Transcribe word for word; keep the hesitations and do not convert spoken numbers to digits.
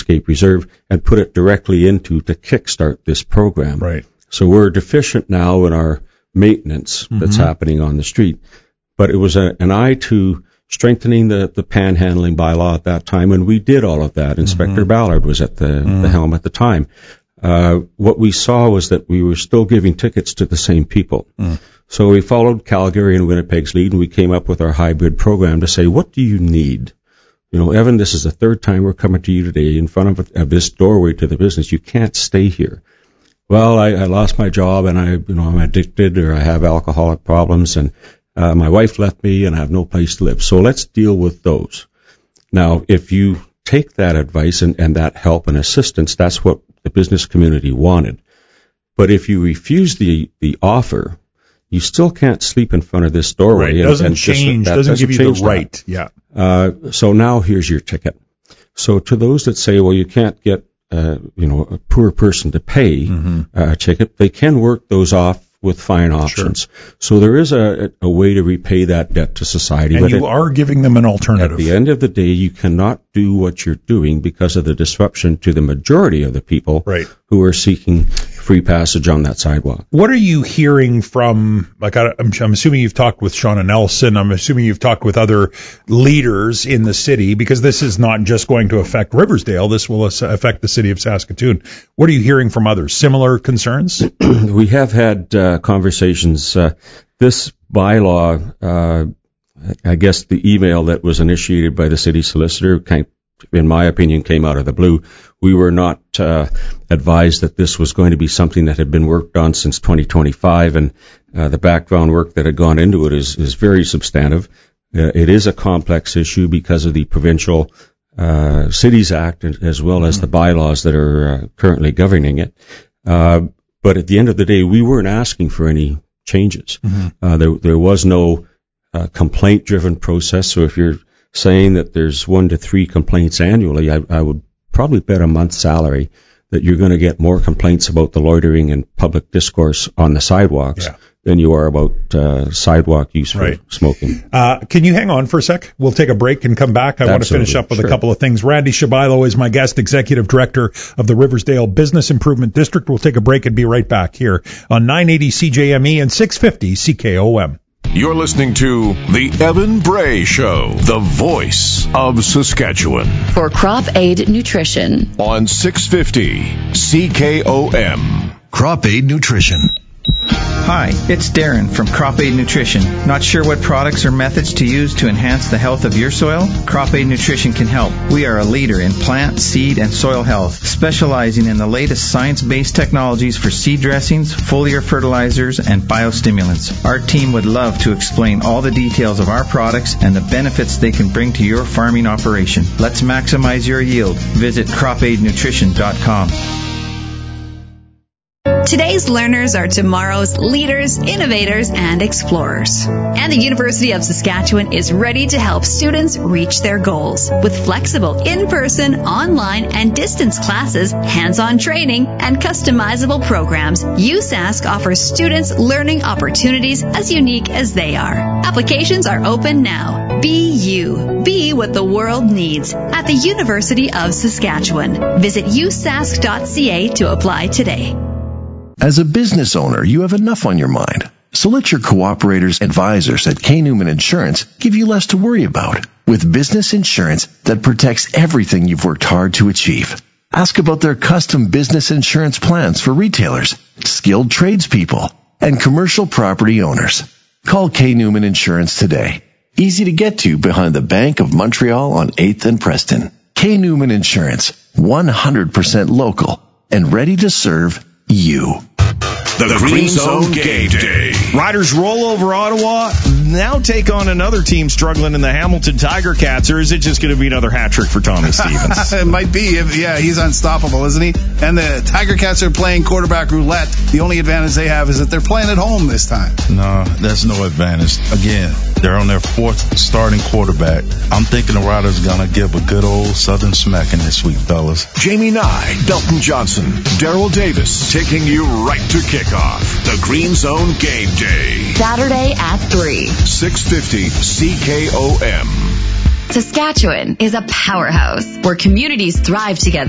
Streetscape Reserve and put it directly into to kickstart this program. Right. So we're deficient now in our maintenance mm-hmm. that's happening on the street. But it was a, an eye to strengthening the, the panhandling bylaw at that time, and we did all of that. Inspector mm-hmm. Ballard was at the, mm-hmm. the helm at the time. Uh, what we saw was that we were still giving tickets to the same people. Mm. So we followed Calgary and Winnipeg's lead, and we came up with our hybrid program to say, what do you need? You know, Evan, this is the third time we're coming to you today in front of, of this doorway to the business. You can't stay here. Well, I, I lost my job, and I, you know, I'm addicted, or I have alcoholic problems, and uh, my wife left me, and I have no place to live. So let's deal with those. Now, if you take that advice and, and that help and assistance, that's what the business community wanted. But if you refuse the, the offer, you still can't sleep in front of this doorway. Right. It and, doesn't and change, that, doesn't, doesn't give you the right. That. Yeah. Uh, so now here's your ticket. So to those that say, well, you can't get, uh, you know, a poor person to pay mm-hmm. a ticket, they can work those off with fine options. Sure. So there is a, a way to repay that debt to society. And but you it, are giving them an alternative. At the end of the day, you cannot do what you're doing because of the disruption to the majority of the people right. who are seeking free passage on that sidewalk. What are you hearing from, like, I, I'm, I'm assuming you've talked with Shauna Nelson. I'm assuming you've talked with other leaders in the city, because this is not just going to affect Riversdale. This will affect the city of Saskatoon. What are you hearing from others? Similar concerns? We have had uh, conversations. Uh, this bylaw, uh, I guess the email that was initiated by the city solicitor, kind, in my opinion, came out of the blue. We were not uh, advised that this was going to be something that had been worked on since twenty twenty-five, and uh, the background work that had gone into it is, is very substantive. Uh, it is a complex issue because of the Provincial uh, Cities Act, as well as mm-hmm. the bylaws that are uh, currently governing it. Uh, but at the end of the day, we weren't asking for any changes. Mm-hmm. Uh, there, there was no uh, complaint-driven process. So if you're saying that there's one to three complaints annually, I, I would probably bet a month's salary that you're going to get more complaints about the loitering and public discourse on the sidewalks yeah. than you are about uh, sidewalk use for right. smoking. Uh, can you hang on for a sec? We'll take a break and come back. I Absolutely. want to finish up with sure. a couple of things. Randy Shabilo is my guest, Executive Director of the Riversdale Business Improvement District. We'll take a break and be right back here on nine eighty C J M E and six fifty C K O M. You're listening to The Evan Bray Show, the voice of Saskatchewan. For Crop Aid Nutrition. On six fifty C K O M. Crop Aid Nutrition. Hi, it's Darren from Crop Aid Nutrition. Not sure what products or methods to use to enhance the health of your soil? Crop Aid Nutrition can help. We are a leader in plant, seed, and soil health, specializing in the latest science-based technologies for seed dressings, foliar fertilizers, and biostimulants. Our team would love to explain all the details of our products and the benefits they can bring to your farming operation. Let's maximize your yield. Visit crop aid nutrition dot com. Today's learners are tomorrow's leaders, innovators, and explorers. And the University of Saskatchewan is ready to help students reach their goals. With flexible in-person, online, and distance classes, hands-on training, and customizable programs, U S A S C offers students learning opportunities as unique as they are. Applications are open now. Be you. Be what the world needs at the University of Saskatchewan. Visit u s a s c dot c a to apply today. As a business owner, you have enough on your mind. So let your cooperators advisors at K. Newman Insurance give you less to worry about with business insurance that protects everything you've worked hard to achieve. Ask about their custom business insurance plans for retailers, skilled tradespeople, and commercial property owners. Call K. Newman Insurance today. Easy to get to behind the Bank of Montreal on eighth and Preston. K. Newman Insurance, one hundred percent local and ready to serve you. The, the Green, Green Zone Game Day. Riders roll over Ottawa, now take on another team struggling in the Hamilton Tiger Cats, or is it just going to be another hat trick for Tommy Stevens? It might be. Yeah, he's unstoppable, isn't he? And the Tiger Cats are playing quarterback roulette. The only advantage they have is that they're playing at home this time. No, there's no advantage. Again, they're on their fourth starting quarterback. I'm thinking the Riders are going to give a good old Southern smacking this week, fellas. Jamie Nye, Belton Johnson, Daryl Davis, taking you right to kickoff. The Green Zone Game Day. Saturday at three. six fifty C K O M. Saskatchewan is a powerhouse where communities thrive together.